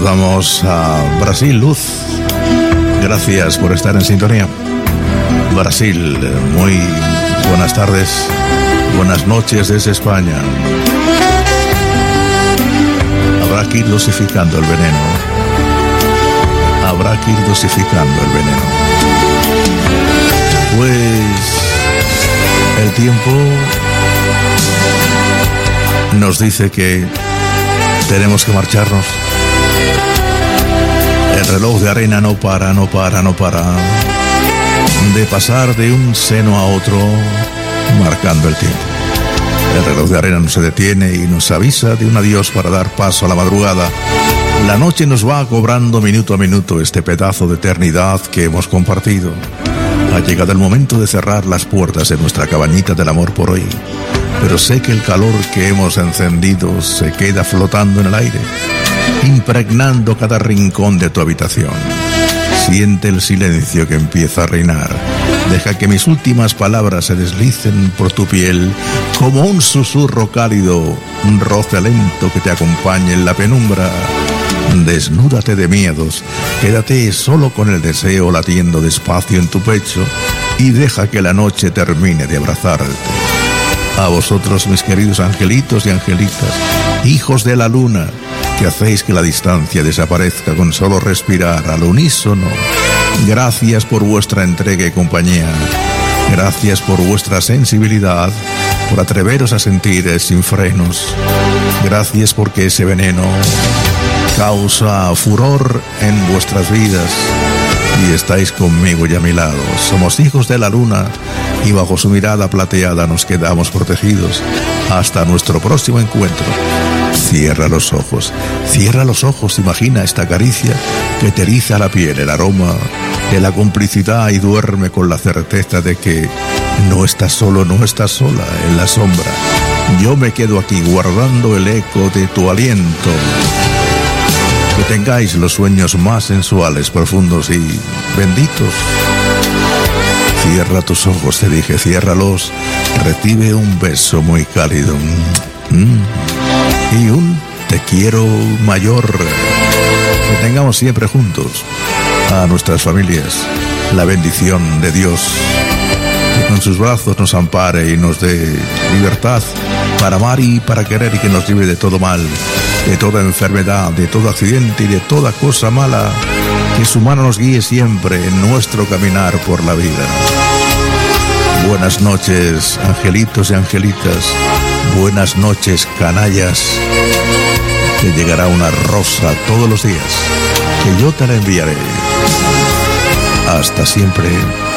Saludamos a Brasil, Luz. Gracias por estar en sintonía. Brasil, muy buenas tardes, buenas noches desde España. Habrá que ir dosificando el veneno. Habrá que ir dosificando el veneno. Pues el tiempo nos dice que tenemos que marcharnos. El reloj de arena no para de pasar de un seno a otro, marcando el tiempo. El reloj de arena no se detiene y nos avisa de un adiós para dar paso a la madrugada. La noche nos va cobrando minuto a minuto este pedazo de eternidad que hemos compartido. Ha llegado el momento de cerrar las puertas de nuestra cabañita del amor por hoy. Pero sé que el calor que hemos encendido se queda flotando en el aire, impregnando cada rincón de tu habitación. Siente el silencio que empieza a reinar. Deja que mis últimas palabras se deslicen por tu piel como un susurro cálido, un roce lento que te acompañe en la penumbra. Desnúdate de miedos, quédate solo con el deseo latiendo despacio en tu pecho y deja que la noche termine de abrazarte. A vosotros, mis queridos angelitos y angelitas, hijos de la luna, que hacéis que la distancia desaparezca con solo respirar al unísono. Gracias por vuestra entrega y compañía. Gracias por vuestra sensibilidad, por atreveros a sentir sin frenos. Gracias porque ese veneno causa furor en vuestras vidas y estáis conmigo y a mi lado. Somos hijos de la luna y bajo su mirada plateada nos quedamos protegidos. Hasta nuestro próximo encuentro. Cierra los ojos, imagina esta caricia que te eriza la piel, el aroma de la complicidad y duerme con la certeza de que no estás solo, no estás sola en la sombra. Yo me quedo aquí guardando el eco de tu aliento. Que tengáis los sueños más sensuales, profundos y benditos. Cierra tus ojos, te dije, ciérralos. Recibe un beso muy cálido. Y un te quiero mayor. Que tengamos siempre juntos a nuestras familias la bendición de Dios, que con sus brazos nos ampare y nos dé libertad para amar y para querer, y que nos libre de todo mal, de toda enfermedad, de todo accidente y de toda cosa mala. Que su mano nos guíe siempre en nuestro caminar por la vida. Buenas noches, angelitos y angelitas. Buenas noches, canallas. Que llegará una rosa todos los días, que yo te la enviaré. Hasta siempre.